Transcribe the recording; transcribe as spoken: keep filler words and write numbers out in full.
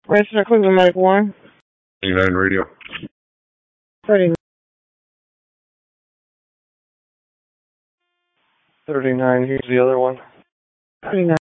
Register Cleveland Medical One. thirty-nine radio. thirty-nine. thirty-nine, here's the other one. thirty-nine.